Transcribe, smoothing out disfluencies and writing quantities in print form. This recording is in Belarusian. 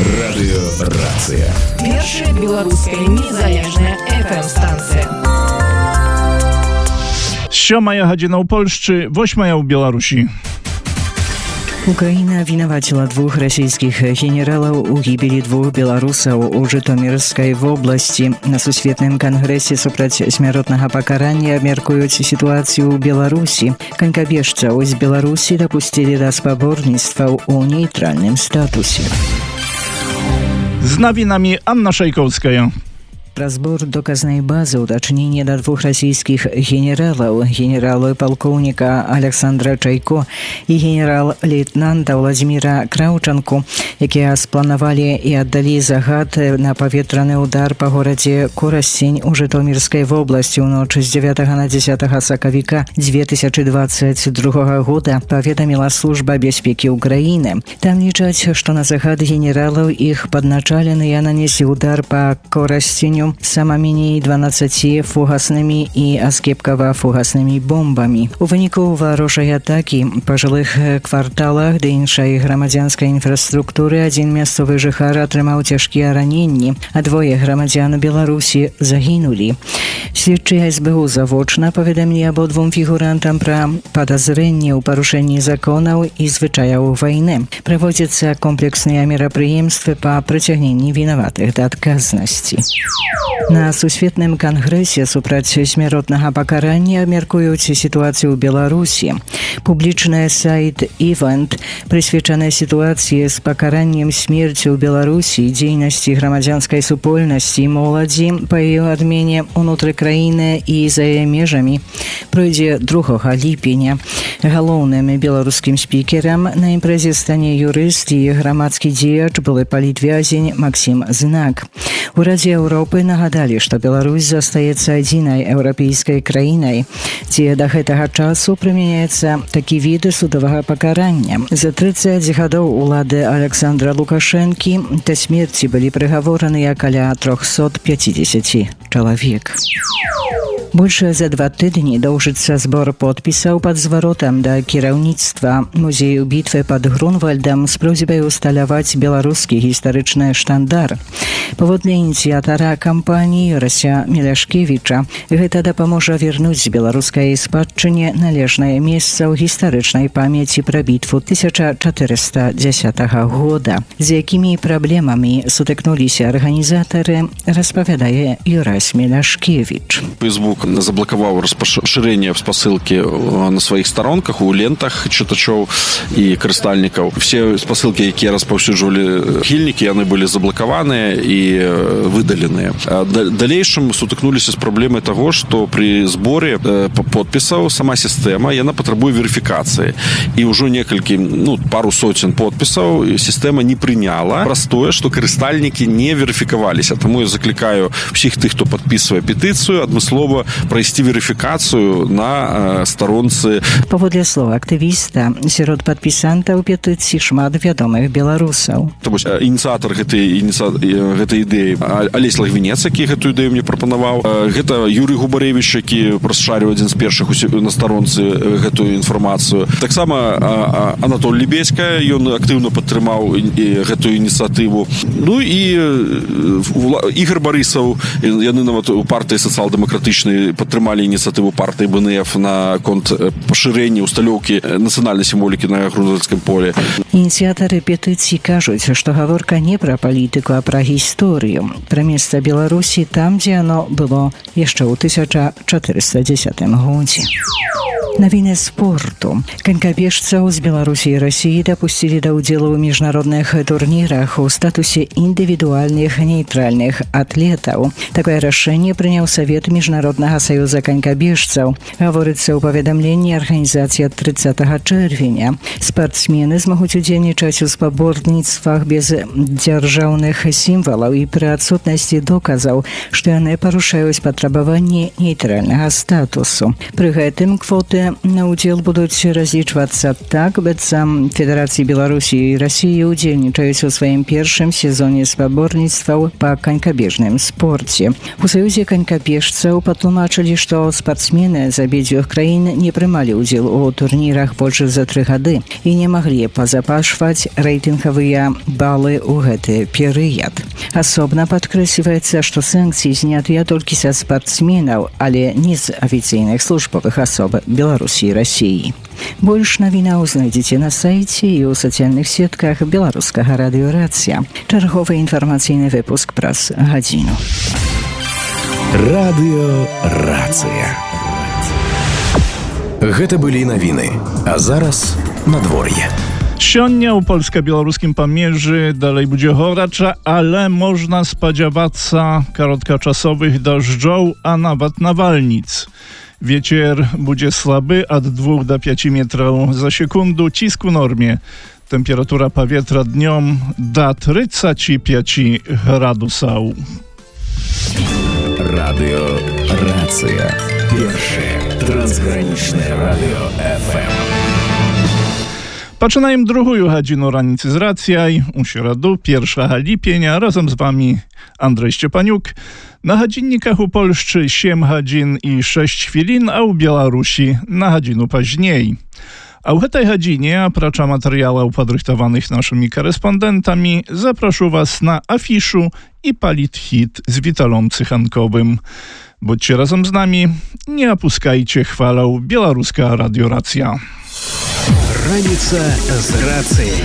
Радыёрацыя. Першая беларуская незалежная FM-станція. 7 godzina u Polszczy, 8 u Białorusi. Украина виноватила двух российских генералов у гибели двух белорусов у Житомирской области. На Сусветным конгрессе супраць смяротнага пакарання абмяркуюць ситуацию у Беларуси. Конькобежцев из Беларуси допустили до спаборніцтва у нейтральным статусе. Z nowinami Anna Szejkowska. Разбор доказной базы, уточнение до двух российских генералов, генерала-полковника Александра Чайко и генерал-лейтенанта Владимира Краученко, которые спланировали и отдали загад на поветренный удар по городе Коростень у Житомирской области в ночь с 9 на 10 сакавіка 2022 года, поведомила служба бяспеки Украины. Там лічаць, что на загад генералов их подначаленные нанесли удар по Коростеню самыми 12 фугасными и аскепкова-фугасными бомбами. У выніку ворожай атаки по жилых кварталах да іншай грамадзянскай інфраструктуры один мясцовы жыхар атрымаў цяжкія раненні, а двое грамадзян Беларусі загінулі. Следчыя СБУ завочна паведамілі абодвум фігурантам пра падазрэнне ў парушэнні законаў і звычаяў вайны. Праводзяцца комплексныя мерапрыемствы па прыцягненні вінаватых да адказнасці. На Сусветным конгрессе супраць смяротнага пакарання абмяркуюць ситуацию в Беларуси. Публічны сайт «Ивент», прысвечаны ситуации с пакараннем смерти в Беларуси, дзейнасці грамадзянскай супольнасці і моладзі па яе адмене ўнутры краіны і за яе межамі, пройдзе 2 ліпеня. Галоўным беларускім спікерам на імпрэзе стане юрыст і грамадскі дзеяч, былы палітвязень Максим Знак. У Раде Европы нагадали, что Беларусь застаецца адзінай еўрапейскай краінай, дзе да гэтага часу прымяняецца такі від судовага пакарання. За 30 гадоў улады Александра Лукашэнкі да смерці былі прыгавораныя каля 350 чалавек. Больше за 2 тыдні доўжыцца збор подпісаў пад зваротам да кіраўніцтва музею бітвы пад Грунвальдам з просьбай усталяваць беларускі гістарычны штандар. Паводле ініцыятара кампаніі Юрася Міляшкевіча, гэта дапаможа вернуць беларускай спадчыне належнае месца ў гістарычнай памяці пра бітву 1410 года. З якімі праблемамі сутыкнуліся арганізатары, распавядае Юрась Міляшкевіч. Facebook заблокаваў распашырэнне спасылкі на сваіх старонках у лентах чытачоў і карыстальнікаў. Все спасылкі, якія распаўсюджвалі хільнікі, яны былі заблакаваныя і выдаленыя. Далейшым сутыкнуліся з праблемай таго, што пры зборе подпісаў сама сістэма, яна патрабуе верыфікацыі. І ўжо пару соцень подпісаў сістэма не прыняла праз тое, што карыстальнікі не верыфікаваліся. Таму я заклікаю ўсіх тых, хто падпісвае петыцыю, адмыслова пройсці верыфікацыю на старонцы. Паводле слова актывіста, сярод падпісантаў петыцыі шмат вядомых беларусаў. Ініцыятар гэтай ідэі Алесь Лагвінец, які гэтую ідэю мне прапанаваў. Гэта Юрый Губарэвіч, які прасчарыў адзін з першых на старонцы гэтую інфармацыю. Таксама Анатоль Лебедька, ён актыўна падтрымаў гэтую ініцыятыву. Ну і Ігор Барысаў, яны нават у партыі сацыял-дэмакратычнай падтрымалі ініцыятыву партыі БНФ на конт пашырэння усталёўкі нацыянальнай сімволікі на Грунвальдскім полі. Ініцыятары петыцыі кажуць, што гаворка не пра палітыку, а пра гісторыю, пра месца Беларусі там, дзе оно было яшчэ ў 1410 годзе. Навіны спорту. Конькобежцаў з Беларусі і Расіі дапусцілі да ўдзелу ў міжнародных турнірах у статусе індывідуальных нейтральных атлетаў. Такое рашэнне прыняў Савет Міжнароднага саюза конькобежцаў. Гаворыцца ў паведамленні арганізацыі ад 30 чэрвеня. Спартсмены змогуць удзельнічаць у спаборніцтвах без дзяржаўных сімвалаў і пры адсутнасці доказаў, што яны парушаюць патрабаванні нейтральнага статусу. Пры гэтым квоты на удзел будуць разлічвацца так, быццам Федэрацыі Беларусі і Расіі удзельнічаюць у сваім першым сезоне спаборніцтваў па канькабежным спорце. У Саюзе канькабежцаў патлумачылі, патлумачылі, што спартсмены з абедзвюх краін не прымалі ўдзел у турнірах больш за 3 гады і не маглі пазапашваць рэйтынгавыя балы ў гэты перыяд. Асобна падкрэсліваецца, што санкцыі знятыя толькі са спартсменаў, але не з афіцыйных службовых асоб Беларусі і Расіі. Больш навінаў знайдзеце на сайце і ў сацыяльных сетках беларускага радыёрацыя. Чарговы інфармацыйны выпуск праз гадзіну. Радыёрацыя. Гэта былі навіны, а зараз надвор'е. Сёння ў польска-беларускім памежжы далей будзе горача, ale można spodziewaцца krótkoczasowych дождżów, a nawet nawalnic. Wiecier będzie słaby od 2 do 5 metrów za sekundę, cisk w normie. Temperatura powietrza dniom do 35 gradusów. Радыёрацыя. Першае трансгранічнае радыё FM. Poczynajem drugą godzinę ranicy z racjaj, u środu 1 lipienia, razem z wami Andrzej Szczepaniuk. Na godzinnikach u Polszczy 7 godzin i 6 chwilin, a u Białorusi na godzinę później. A w tej godzinie, oprócz materiałów podrychtowanych naszymi korespondentami, zaproszę was na afiszu i palit hit z Witalom Cychankowym. Bądźcie razem z nami, nie opuszczajcie chwalą Białoruska Radioracja. Раніца з рацыяй.